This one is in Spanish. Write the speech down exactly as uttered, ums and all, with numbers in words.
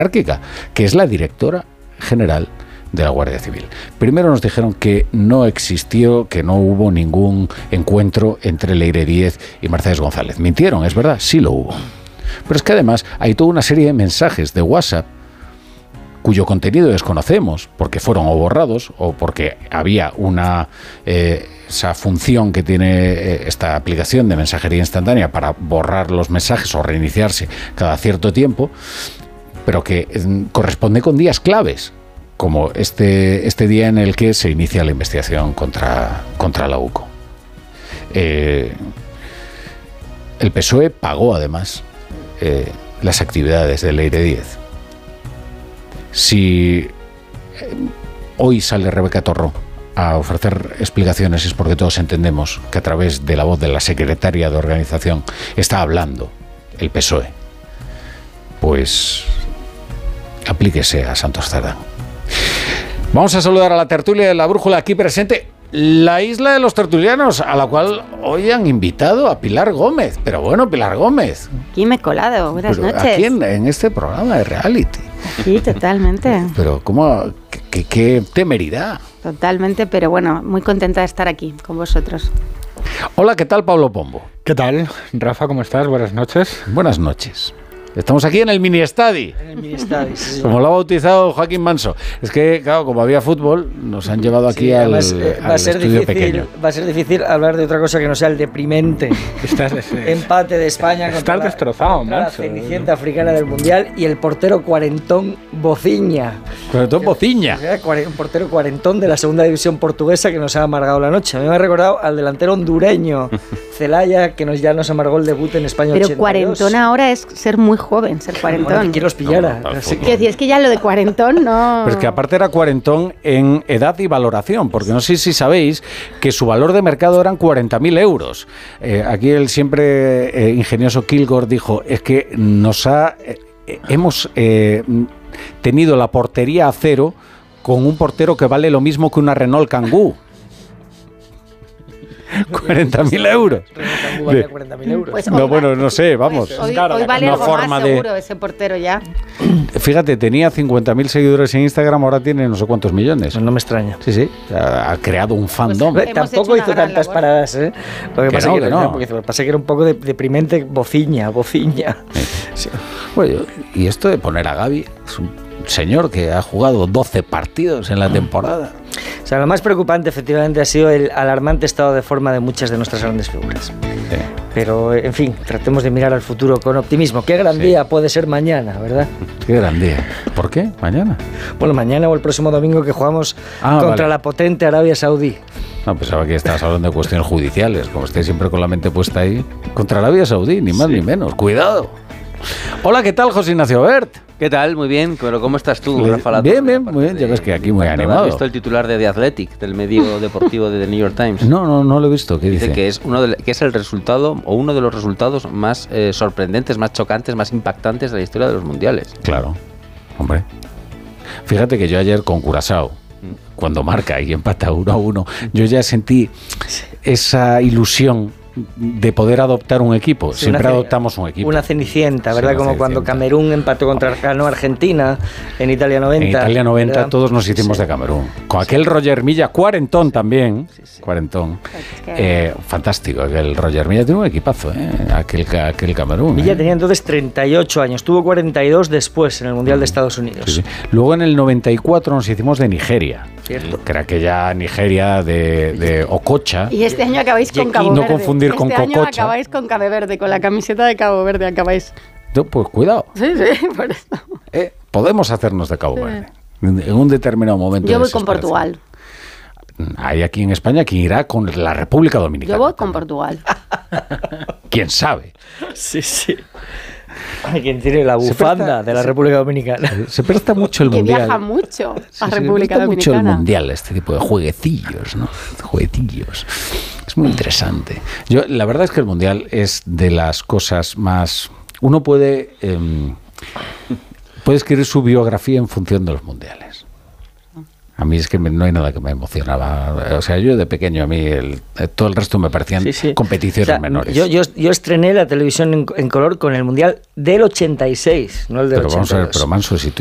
jerárquica, que es la directora general de la Guardia Civil. Primero nos dijeron que no existió, que no hubo ningún encuentro entre Leire Díez y Mercedes González. Mintieron, es verdad, sí lo hubo. Pero es que además hay toda una serie de mensajes de WhatsApp cuyo contenido desconocemos, porque fueron o borrados o porque había una eh, esa función que tiene eh, esta aplicación de mensajería instantánea para borrar los mensajes o reiniciarse cada cierto tiempo, pero que eh, corresponde con días claves, como este, este día en el que se inicia la investigación contra, contra la U C O. Eh, el P S O E pagó además eh, las actividades de Leire Díez. Si eh, hoy sale Rebeca Torró a ofrecer explicaciones es porque todos entendemos que a través de la voz de la secretaria de organización está hablando el P S O E. Pues aplíquese a Santos Cerdán. Vamos a saludar a la tertulia de la Brújula aquí presente, la isla de los tertulianos, a la cual hoy han invitado a Pilar Gómez. Pero bueno, Pilar Gómez. Aquí me he colado. Buenas Pero noches. aquí en, en este programa de reality. Sí, totalmente. Pero cómo, qué, qué, qué temeridad. Totalmente, pero bueno, muy contenta de estar aquí con vosotros. Hola, ¿qué tal, Pablo Pombo? ¿Qué tal, Rafa? ¿Cómo estás? Buenas noches. Buenas noches. Estamos aquí en el mini estadi. En el mini estadi, sí. Como lo ha bautizado Joaquín Manso. Es que, claro, como había fútbol, nos han llevado aquí sí, al, además, eh, al va a ser estudio difícil, pequeño. Va a ser difícil hablar de otra cosa que no sea el deprimente Estás, es, empate de España contra, estás la, destrozado, contra la macho. cenicienta africana del Mundial y el portero cuarentón Bociña. Cuarentón Bociña. O sea, un portero cuarentón de la segunda división portuguesa que nos ha amargado la noche. A mí me ha recordado al delantero hondureño Celaya, que nos, ya nos amargó el debut en España Pero ochenta y dos. cuarentón ahora es ser muy joven, ser cuarentón. Bueno, que los pillara. No, no, Así Quiero decir, es que ya lo de cuarentón no... Pero es que aparte era cuarentón en edad y valoración, porque no sé si sabéis que su valor de mercado eran cuarenta mil euros. Eh, aquí el siempre eh, ingenioso Kilgore dijo, es que nos ha... Eh, hemos eh, tenido la portería a cero con un portero que vale lo mismo que una Renault Kangoo. cuarenta mil euros. Valía cuarenta mil euros. Pues No, hoy bueno, va- no sé, vamos. Pues hoy, Claro, hoy vale una algo forma más de- seguro ese portero ya. Fíjate, tenía cincuenta mil seguidores en Instagram, ahora tiene no sé cuántos millones. No me extraña. Sí, sí, ha, ha creado un fandom. Pues, Hemos Tampoco hecho una hizo gran tantas labor. paradas, ¿eh? Lo que, Que pasa no, que, que no. porque lo que pasa que era un poco de- deprimente, bociña, bociña. Sí. Bueno, y esto de poner a Gavi, es un señor que ha jugado doce partidos en la temporada. O sea, lo más preocupante efectivamente ha sido el alarmante estado de forma de muchas de nuestras grandes figuras. Sí. Pero, en fin, tratemos de mirar al futuro con optimismo. Qué gran Sí. día puede ser mañana, ¿verdad? Qué gran día. ¿Por qué? ¿Mañana? Bueno, mañana o el próximo domingo que jugamos Ah, contra vale. la potente Arabia Saudí. No, pensaba que estabas hablando de cuestiones judiciales, como esté siempre con la mente puesta ahí. Contra Arabia Saudí, ni más ni menos. Cuidado. Hola, ¿qué tal, José Ignacio Bert? ¿Qué tal? Muy bien, pero ¿cómo estás tú, Rafa Latorre? Bien, bien, Aparte muy bien. Ya de- ves que aquí muy ¿No animado. ¿Has visto el titular de The Athletic, del medio deportivo de The New York Times? No, no, no lo he visto. ¿Qué dice? Dice que es uno de, que es el resultado o uno de los resultados más eh, sorprendentes, más chocantes, más impactantes de la historia de los mundiales. Claro, hombre. Fíjate que yo ayer con Curazao, cuando marca y empata uno a uno, yo ya sentí esa ilusión de poder adoptar un equipo. Sí, Siempre una ce- adoptamos un equipo. Una cenicienta, Sí, ¿verdad? una Como cuando cenicienta. Camerún empató contra ganó Argentina en Italia noventa. En Italia noventa ¿verdad? todos nos hicimos Sí. de Camerún. Con aquel Roger Milla, cuarentón también. Sí, sí. Cuarentón. Es que- Eh, fantástico. El Roger Milla tiene un equipazo, ¿eh? Aquel, aquel Camerún. Villa ¿eh? tenía entonces treinta y ocho años, tuvo cuarenta y dos después en el Mundial de Estados Unidos. Sí, sí. Luego en el noventa y cuatro nos hicimos de Nigeria. Cierto. Que era aquella Nigeria de, de Okocha. Y este año acabáis con Y Cabo no Verde. confundir este con año Cococha. acabáis con Cabo Verde, con la camiseta de Cabo Verde acabáis. No, pues cuidado. Sí, sí, por eso. Eh, podemos hacernos de Cabo Verde. En un determinado momento. Yo de voy con desesperación. Portugal. Hay aquí en España quien irá con la República Dominicana. Yo voy con Portugal. ¿Quién sabe? Sí, sí. Hay quien tiene la Se bufanda presta- de la se- República Dominicana. Se presta mucho el Que mundial. viaja mucho Sí, a sí, República me gusta mucho el Dominicana. mundial, este tipo de jueguecillos, ¿no? Jueguecillos. Es muy interesante. Yo, la verdad es que el mundial es de las cosas más. Uno puede em, puede escribir su biografía en función de los mundiales. A mí es que no hay nada que me emocionaba. O sea, yo de pequeño a mí el, todo el resto me parecían sí, sí. competiciones o sea, menores. Yo, yo, yo estrené la televisión en, en color con el Mundial del ochenta y seis, no el del pero ochenta y dos. Vamos a ver, pero Manso, si tú